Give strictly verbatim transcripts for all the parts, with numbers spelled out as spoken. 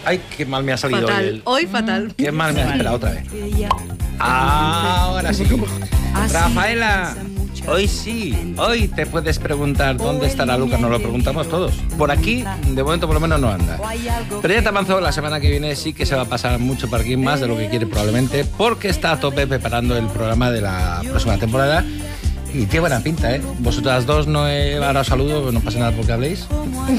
Ay, qué mal me ha salido fatal. hoy. El... Hoy fatal. Qué mal me ha salido otra vez. Ahora sí. Rafaela, hoy sí. Hoy te puedes preguntar dónde estará Lucas. Nos lo preguntamos todos. Por aquí, de momento por lo menos no anda. Pero ya te avanzó, la semana que viene sí que se va a pasar mucho por aquí, más de lo que quiere probablemente, porque está a tope preparando el programa de la próxima temporada. Y qué buena pinta, ¿eh? Vosotras dos no he... Ahora os saludo, no pasa nada porque habléis.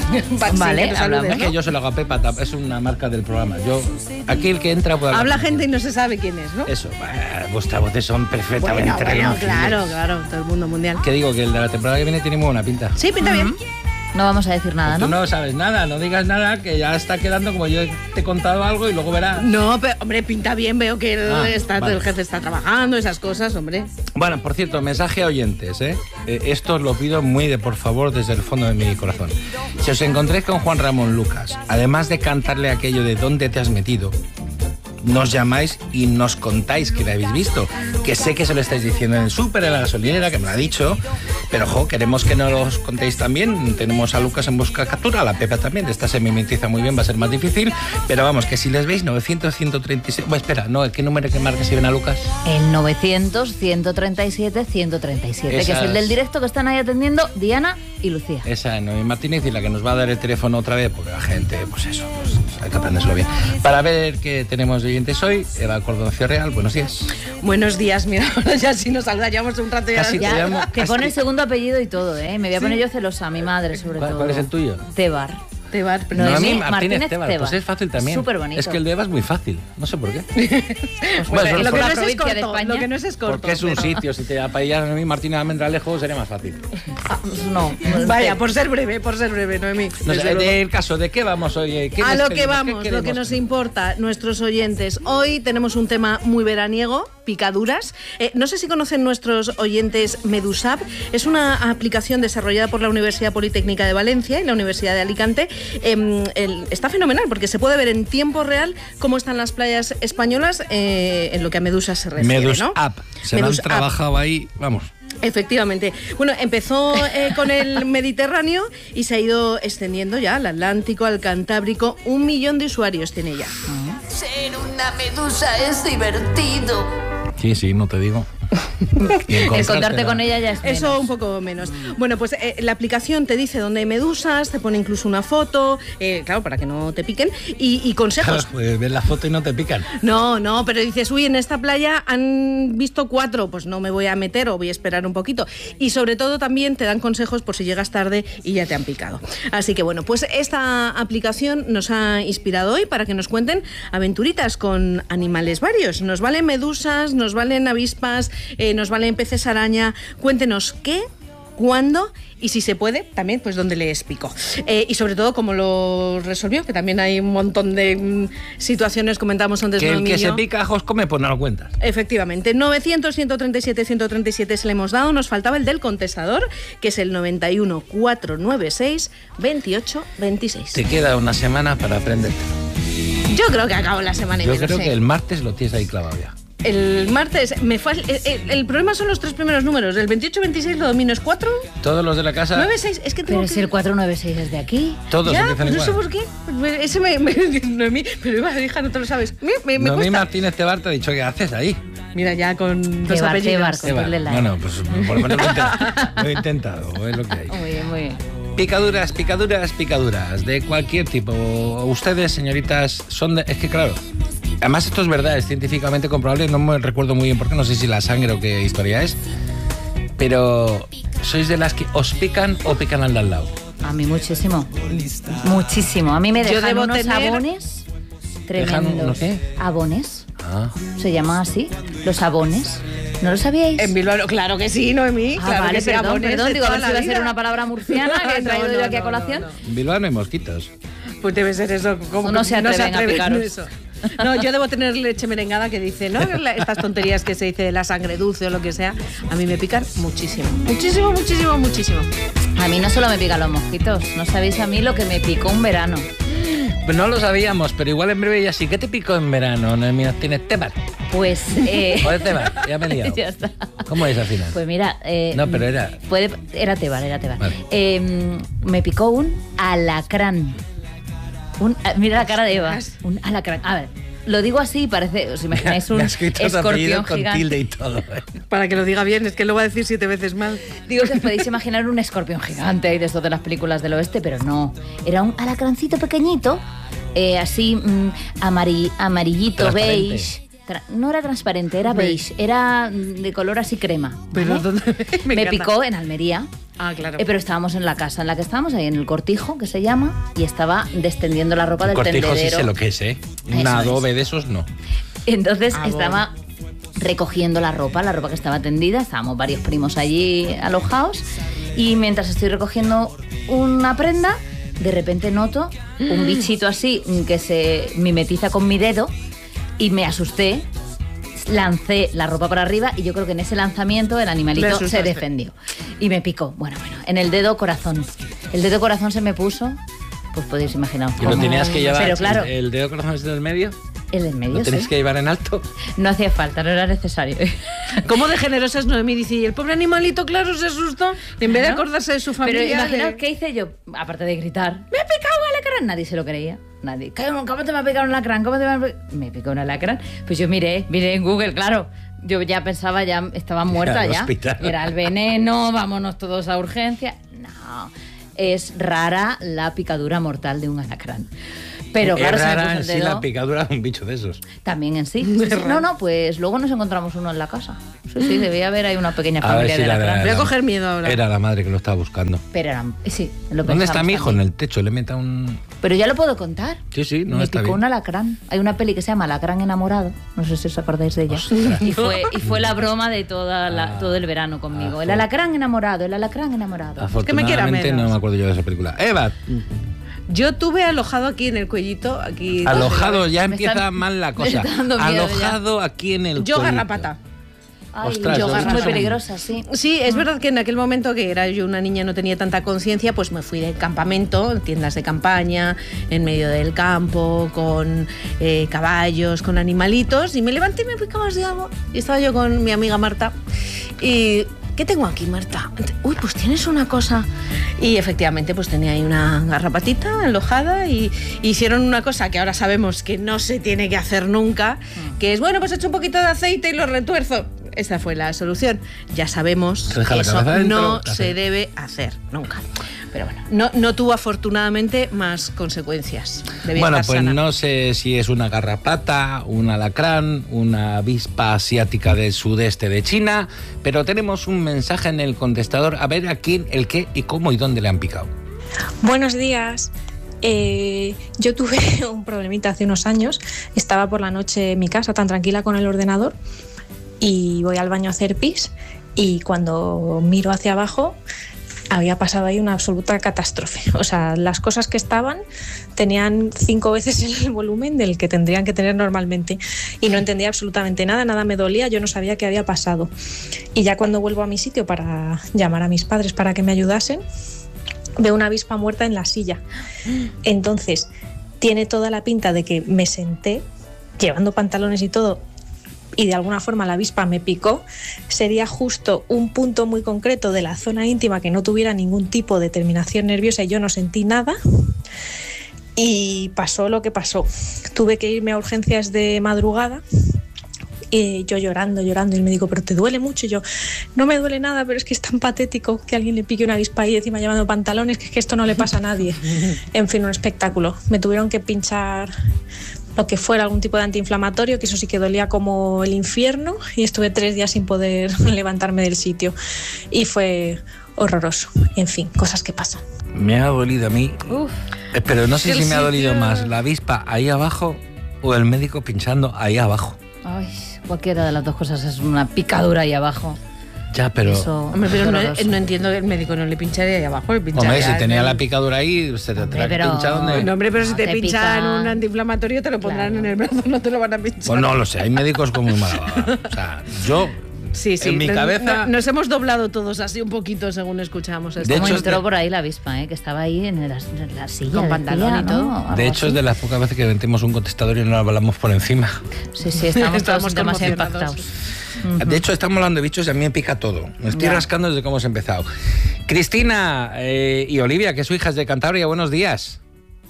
Vale, hablamos. Es que yo se lo hago a Pepa, es una marca del programa. Yo, aquí el que entra puede hablar. Habla gente y no se sabe quién es, ¿no? Eso, bah, vuestras voces son perfectamente bueno, bueno, reconocibles. claro, claro, todo el mundo mundial. Que digo que el de la temporada que viene tiene muy buena pinta. Sí, pinta bien. No vamos a decir nada, Tú ¿no? no sabes nada, no digas nada, que ya está quedando como yo te he contado algo y luego verás. No, pero hombre, pinta bien, veo que el, Ah, está, vale. el jefe está trabajando, esas cosas, hombre. Bueno, por cierto, mensaje a oyentes, ¿eh? Eh, Esto os lo pido muy de por favor desde el fondo de mi corazón. Si os encontréis con Juan Ramón Lucas, además de cantarle aquello de ¿dónde te has metido?, nos llamáis y nos contáis que lo habéis visto. Que sé que se lo estáis diciendo en el súper, en la gasolinera, que me lo ha dicho. Pero, jo, queremos que nos los contéis también. Tenemos a Lucas en busca captura, a la Pepa también. Esta se mimetiza muy bien, va a ser más difícil. Pero vamos, que si les veis, novecientos, ciento treinta y seis... Bueno, espera, no, ¿qué número que marca si ven a Lucas? El novecientos, ciento treinta y siete, ciento treinta y siete, Esas... que es el del directo que están ahí atendiendo Diana y Lucía. Esa, Noemí Martínez, y la que nos va a dar el teléfono otra vez, porque la gente, pues eso, pues hay que aprendérselo bien. Para ver qué tenemos de oyentes hoy, Eva Cordoncio Real, buenos días. Buenos días, mira, ahora ya si nos salga, llevamos un rato ya. Casi te Ya, llamo- que es pone que- el segundo apellido y todo, ¿eh? Me voy a poner yo celosa, mi madre sobre ¿Cuál- todo. cuál es el tuyo? Tebar. Te va, pero Noemí Noemí Martínez Martínez Tebar, Tebar. pues es fácil también. Súper bonito. Es que el de Eva es muy fácil, no sé por qué. Pues Bueno, porque lo es que una no es, es provincia de corto, España. lo que no es es corto. Porque es un pero- sitio, si te apellidas Noemí Martínez Almendralejo sería más fácil. Ah, pues no. Vaya, por ser breve, por ser breve, Noemí. No sé, Desde luego. del caso, ¿de qué vamos hoy? ¿Qué A les lo que pedimos? ¿Qué vamos, lo que queremos? nos importa, nuestros oyentes. Hoy tenemos un tema muy veraniego, picaduras. Eh, no sé si conocen nuestros oyentes Medusap. Es una aplicación desarrollada por la Universidad Politécnica de Valencia y la Universidad de Alicante. Eh, el- está fenomenal porque se puede ver en tiempo real cómo están las playas españolas eh, en lo que a medusas se refiere, Medus ¿no? App. Se lo han Medus App. trabajado ahí, vamos. Efectivamente. Bueno, empezó eh, con el Mediterráneo y se ha ido extendiendo ya al Atlántico, al Cantábrico. Un millón de usuarios tiene ya. Ser una medusa es divertido. Sí, sí, no te digo. Y Encontrarte con ella ya es menos. Eso un poco menos. Bueno, pues eh, la aplicación te dice dónde hay medusas, te pone incluso una foto, eh, claro, para que no te piquen, y, y consejos. Pues ves la foto y no te pican. No, no, pero dices, uy, en esta playa han visto cuatro, pues no me voy a meter o voy a esperar un poquito. Y sobre todo también te dan consejos por si llegas tarde y ya te han picado. Así que bueno, pues esta aplicación nos ha inspirado hoy para que nos cuenten aventuritas con animales varios. Nos valen medusas, nos valen avispas, eh, nos valen peces araña. Cuéntenos qué, cuándo y si se puede, también pues dónde les picó. Eh, y sobre todo cómo lo resolvió, que también hay un montón de mm, situaciones, comentamos antes. Que el Noemí y que se yo. pica ajos come, pues no lo cuentas. Efectivamente, novecientos, ciento treinta y siete, ciento treinta y siete se le hemos dado, nos faltaba el del contestador, que es el noventa y uno, cuatrocientos noventa y seis, veintiocho veintiséis. Te queda una semana para aprender. Yo creo que acabo la semana y Yo menos, creo ¿eh? que el martes lo tienes ahí clavado ya. El martes me fue. El, el- el problema son los tres primeros números. El veintiocho veintiséis lo domino, es cuatro, Todos los de la casa, nueve, seis. Es que tengo Pero que... si el cuatrocientos noventa y seis es de aquí. todos Ya, empiezan pues no sé igual. por qué. Ese me. me Noemí, pero iba, hija, no te lo sabes. Me, me, me Noemí cuesta. Martínez Tebar te ha dicho, ¿qué haces ahí? Mira, ya con dos Tebar, apellidos. Tebar, con Tebar. doble la. Bueno, pues por lo menos lo he intentado. Lo he intentado, es lo que hay. Muy bien, muy bien. Picaduras, picaduras, picaduras, de cualquier tipo. Ustedes, señoritas, son de... Es que claro, además esto es verdad, es científicamente comprobable, no me recuerdo muy bien por qué, no sé si la sangre o qué historia es, pero ¿sois de las que os pican o pican al de al lado? A mí muchísimo. Muchísimo. A mí me Yo dejan debo unos tener- abones ¿Dejan tremendos. unos qué? ¿Abones? Ah. ¿Se llama así? ¿Los abones? ¿No lo sabíais? En Bilbao, claro que sí, Noemí. Ah, claro vale, que sí, perdón, abones perdón. de Digo, a ver toda si la va a ser vida. una palabra murciana que he No, traído yo no, aquí a no, colación. no, no. En Bilbao no hay mosquitos. Pues debe ser eso. Como No que se atreven a picaros. eso. No, yo debo tener leche merengada que dice, ¿no? La- Estas tonterías que se dice de la sangre dulce o lo que sea, a mí me pican muchísimo. Muchísimo, muchísimo, muchísimo. A mí no solo me pican los mosquitos. No sabéis a mí lo que me picó un verano. Pues no lo sabíamos, pero igual en breve ya sí. ¿Qué te picó en verano, Noemí Martínez Tebar? Pues... Eh... Joder, Tebar, ya me he liado. ya está. ¿Cómo es al final? Pues mira... Eh, No, pero era- Puede, era Tebar, era Tebar. Vale. Eh, me picó un alacrán. Un, mira la cara de Eva. Un alacrán. A ver, lo digo así, parece, os imagináis un Me has escrito tu apellido escorpión con gigante. tilde y todo. ¿eh? Para que lo diga bien, es que lo va a decir siete veces mal. Digo que os podéis imaginar un escorpión gigante de estos de las películas del oeste, pero no. Era un alacrancito pequeñito, eh, así mm, amari- amarillito, Transparente. beige. Tra- no era transparente, era beige. Era mm, de color así crema. Pero ¿vale? ¿dónde? Me Me encanta. picó en Almería. Ah, claro. Eh, pero estábamos en la casa en la que estábamos, ahí en el cortijo, que se llama, y estaba descendiendo la ropa El del cortijo sí tendedero. sé lo que es, ¿eh? Un Eso adobe de esos no. Entonces Ah, estaba recogiendo la ropa, la ropa que estaba tendida, estábamos varios primos allí alojados, y mientras estoy recogiendo una prenda, de repente noto un bichito así que se mimetiza con mi dedo y me asusté. Lancé la ropa para arriba y yo creo que en ese lanzamiento el Le animalito se asustaste. defendió y me picó. Bueno, bueno, en el dedo corazón. El dedo corazón se me puso, pues podéis imaginaros. ¿Y lo cómo. tenías que llevar Pero claro, el, el dedo corazón desde el medio? el del medio, ¿Lo tenías sí. que llevar en alto? No hacía falta, no era necesario. ¿Cómo de generosa es Noemí? Dice, y el pobre animalito, claro, se asustó. Y en vez de Claro. acordarse de su familia... Pero imaginaos le- qué hice yo, aparte de gritar, ¡me ha picado un alacrán! Nadie se lo creía. Nadie. ¿Cómo ¿Cómo te me ha picado un alacrán? ¿Cómo te me ha picado? Me picó un alacrán. Pues yo miré, miré en Google, claro. Yo ya pensaba, ya estaba muerta Al ya. hospital. Era el veneno, vámonos todos a urgencia. No, es rara la picadura mortal de un alacrán. Pero claro, es se me rara puso en el sí dedo. la picadura de un bicho de esos. También en sí. Sí, sí. No, no, pues luego nos encontramos uno en la casa. Sí, sí, debía haber ahí una pequeña A ver familia si de la- alacrán. Voy a coger miedo ahora. Era la madre que lo estaba buscando. Pero eran, sí, lo ¿Dónde está pensamos mi hijo? también. En el techo. Le meta un... Pero ya lo puedo contar. Sí, sí, no Me está picó bien. un alacrán. Hay una peli que se llama Alacrán enamorado. No sé si os acordáis de ella. Ostras. Y fue, y fue la broma de toda la- todo el verano conmigo. Ah, El fue- alacrán enamorado, el alacrán enamorado. que me quiera Afortunadamente menos. no me acuerdo yo de esa película. Eva, Yo tuve alojado aquí en el cuellito, aquí... alojado, ya Me empieza está- mal la me cosa. está dando miedo ya. Alojado aquí en el Yo cuellito. garrapata. Ay, Ostras, yo eso es es muy un- peligrosa, sí. Sí, es verdad que en aquel momento que era yo una niña, no tenía tanta conciencia, pues me fui de campamento, tiendas de campaña, en medio del campo, con eh, caballos, con animalitos, y me levanté y me picaba así algo. Y estaba yo con mi amiga Marta, y... ¿Qué tengo aquí, Marta? Uy, pues tienes una cosa. Y efectivamente, pues tenía ahí una garrapatita alojada y hicieron una cosa que ahora sabemos que no se tiene que hacer nunca, que es, bueno, pues echo un poquito de aceite y lo retuerzo. Esta fue la solución. Ya sabemos Se deja que la eso cabeza dentro, no café. se debe hacer nunca. Pero bueno, no, no tuvo afortunadamente más consecuencias. Debía Bueno, estar pues sana. no sé si es una garrapata, un alacrán, una avispa asiática del sudeste de China, pero tenemos un mensaje en el contestador a ver a quién, el qué y cómo y dónde le han picado. Buenos días. Eh, yo tuve un problemita hace unos años. Estaba por la noche en mi casa tan tranquila con el ordenador y voy al baño a hacer pis y cuando miro hacia abajo había pasado ahí una absoluta catástrofe. O sea, las cosas que estaban tenían cinco veces el volumen del que tendrían que tener normalmente y no entendía absolutamente nada, nada me dolía, yo no sabía qué había pasado. Y ya cuando vuelvo a mi sitio para llamar a mis padres para que me ayudasen, veo una avispa muerta en la silla. Entonces, tiene toda la pinta de que me senté, llevando pantalones y todo, y de alguna forma la avispa me picó. Sería justo un punto muy concreto de la zona íntima que no tuviera ningún tipo de terminación nerviosa y yo no sentí nada. Y pasó lo que pasó. Tuve que irme a urgencias de madrugada. Y yo llorando, llorando, y el médico, ¿pero te duele mucho? Y yo, no me duele nada, pero es que es tan patético que alguien le pique una avispa ahí encima llevando pantalones, que es que esto no le pasa a nadie. En fin, un espectáculo. Me tuvieron que pinchar lo que fuera, algún tipo de antiinflamatorio, que eso sí que dolía como el infierno, y estuve tres días sin poder levantarme del sitio. Y fue horroroso. En fin, cosas que pasan. Me ha dolido a mí, Uf. eh, pero no sé El si me ha sitio- dolido más la avispa ahí abajo o el médico pinchando ahí abajo. Ay, cualquiera de las dos cosas es una picadura ahí abajo. Ya, pero... Eso Hombre, es pero no, horroroso. no entiendo que el médico no le pincharía ahí abajo, le pincharía... Hombre, si tenía en la el- picadura ahí, se te Hombre, tendrá que pero- pinchar donde... No, hombre, pero si No, te, te pinchan pican. un antiinflamatorio te lo pondrán Claro. en el brazo, no te lo van a pinchar. Pues no lo sé, hay médicos con muy mala baba. O sea, yo... Sí, sí. En mi no- cabeza- no- nos hemos doblado todos así un poquito según escuchamos esto. De Como hecho, entró es de- por ahí la avispa, ¿eh? Que estaba ahí en la, en la silla. Con de pantalón tía, y todo. ¿no? Algo De hecho, así. es de las pocas veces que metemos un contestador y no lo hablamos por encima. Sí, sí, estamos Estamos todos demasiado conmocionados. impactados. De hecho, estamos hablando de bichos y a mí me pica todo. Me estoy Ya. rascando desde cómo hemos empezado. Cristina eh, y Olivia, que son hijas de Cantabria, buenos días.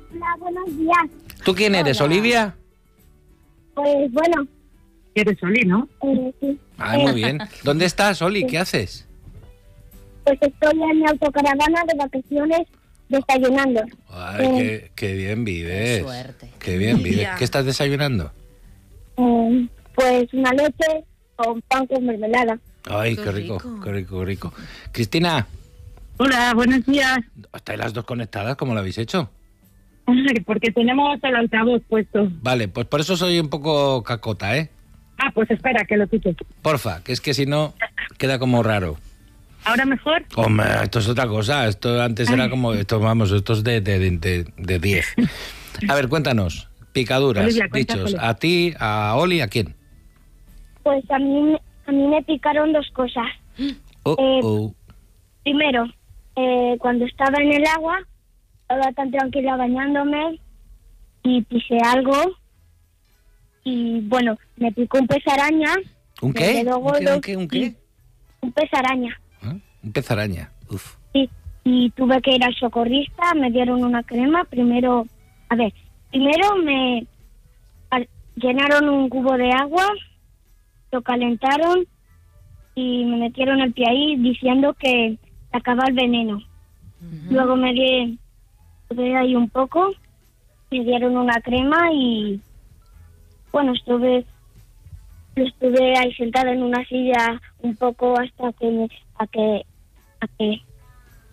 Hola, buenos días. ¿Tú quién eres, Hola. Olivia? Pues bueno, Eres Oli, ¿no? eh, sí. Ay, muy bien. ¿Dónde estás, Oli? ¿Qué haces? Pues estoy en mi autocaravana de vacaciones desayunando. Ay, qué, qué bien vives. Qué suerte. Qué bien vives. Olivia. ¿Qué estás desayunando? Eh, pues una leche con pan con mermelada. Ay, Qué qué rico, rico. qué rico, qué rico. Cristina, Hola, buenos días. ¿estáis las dos conectadas? ¿Cómo lo habéis hecho? Porque tenemos el altavoz puesto. Vale, pues por eso soy un poco cacota, ¿eh? Ah, pues espera, que lo quite. Porfa, que es que si no, queda como raro. ¿Ahora mejor? Hombre, esto es otra cosa. Esto antes era como, esto vamos, esto es de de, de, de diez. A ver, cuéntanos. Picaduras, Olivia, bichos. cuéntaselo. ¿A ti, a Oli, a quién? Pues a mí, a mí me picaron dos cosas. Oh, Eh, oh. Primero, eh, cuando estaba en el agua, estaba tan tranquila bañándome y pisé algo. Y bueno, me picó un pez araña. ¿Un me qué? quedó ¿Un qué? gordo ¿Un qué? ¿Un y- qué? Un pez araña. ¿Ah? Un pez araña. Uf. Sí, y tuve que ir al socorrista, me dieron una crema. Primero, a ver, primero me al- llenaron un cubo de agua, lo calentaron y me metieron el pie ahí diciendo que sacaba el veneno. Luego me di, estuve ahí un poco, me dieron una crema y bueno, estuve estuve ahí sentada en una silla un poco hasta que me, a que a que